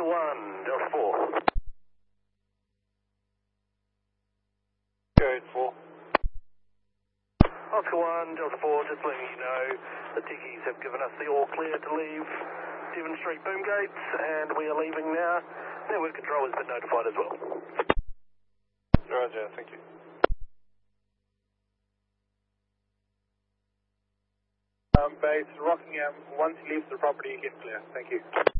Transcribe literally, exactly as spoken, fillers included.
Oscar one, Delta four. Go ahead, four. Oscar one, Delta four, just letting you know the Tickies have given us the all clear to leave Devon Street boom gates, and we are leaving now. Network control has been notified as well. Roger, thank you. Um, base Rockingham, once you leave the property, you get clear. Thank you.